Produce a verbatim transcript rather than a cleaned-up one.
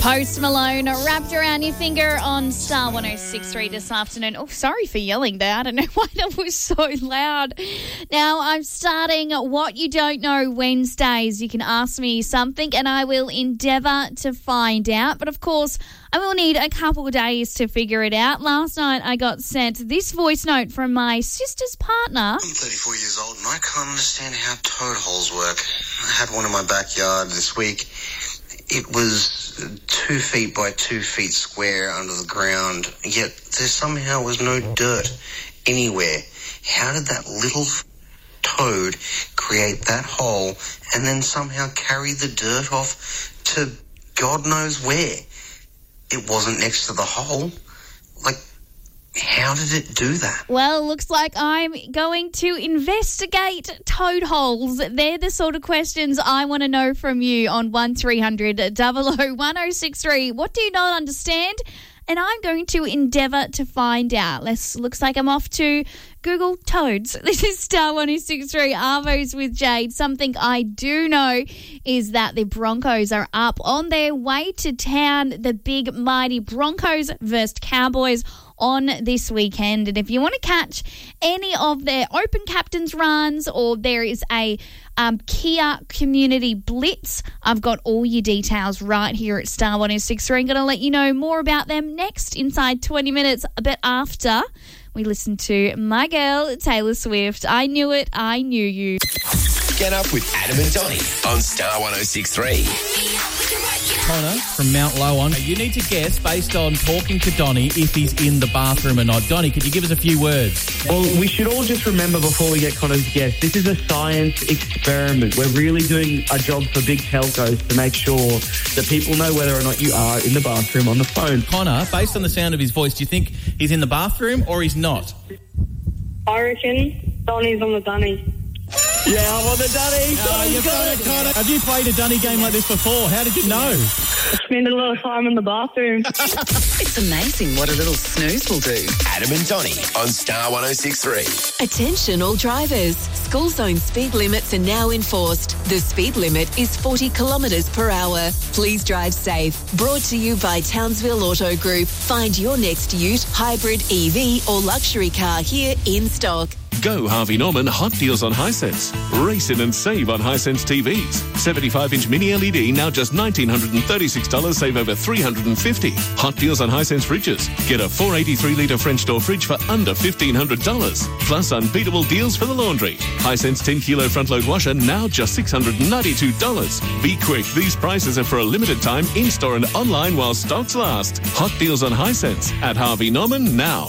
Post Malone wrapped around your finger on Star one oh six point three this afternoon. Oh, sorry for yelling there. I don't know why that was so loud. Now, I'm starting What You Don't Know Wednesdays. You can ask me something and I will endeavour to find out. But, of course, I will need a couple of days to figure it out. Last night, I got sent this voice note from my sister's partner. I'm thirty-four years old and I can't understand how toad holes work. I had one in my backyard this week. It was two feet by two feet square under the ground, yet there somehow was no dirt anywhere. How did that little toad create that hole and then somehow carry the dirt off to God knows where? It wasn't next to the hole. Like, how did it do that? Well, looks like I'm going to investigate toad holes. They're the sort of questions I want to know from you on one three hundred double oh one oh six three. What do you not understand? And I'm going to endeavour to find out. Let's, looks like I'm off to Google toads. This is Star one oh six point three, Arvos with Jade. Something I do know is that the Broncos are up on their way to town. The big, mighty Broncos versus Cowboys on this weekend. And if you want to catch any of their open captains runs or there is a um, Kia Community Blitz, I've got all your details right here at Star one oh six point three. I'm going to let you know more about them next inside twenty minutes, a bit after we listen to my girl, Taylor Swift. I knew it, I knew you. Get up with Adam and Donnie on Star one oh six point three. Connor from Mount Lowan. You need to guess, based on talking to Donnie, if he's in the bathroom or not. Donnie, could you give us a few words? Well, we should all just remember before we get Connor's guess, this is a science experiment. We're really doing a job for big telcos to make sure that people know whether or not you are in the bathroom on the phone. Connor, based on the sound of his voice, do you think he's in the bathroom or he's not? I reckon Donnie's on the dunny. Yeah, I'm on the dunny. Oh, you've got it, Connor. Have you played a dunny game like this before? How did you know? I spend a lot of time in the bathroom. It's amazing what a little snooze will do. Adam and Donnie on Star one oh six point three. Attention all drivers. School zone speed limits are now enforced. The speed limit is forty kilometres per hour. Please drive safe. Brought to you by Townsville Auto Group. Find your next ute, hybrid, E V or luxury car here in stock. Go Harvey Norman Hot Deals on Hisense. Race in and save on Hisense T Vs. seventy-five inch mini L E D now just one thousand nine hundred thirty-six dollars, save over three hundred fifty dollars. Hot Deals on Hisense fridges. Get a four eighty-three litre French door fridge for under fifteen hundred dollars. Plus unbeatable deals for the laundry. Hisense ten kilo front load washer now just six hundred ninety-two dollars. Be quick, these prices are for a limited time in-store and online while stocks last. Hot Deals on Hisense at Harvey Norman now.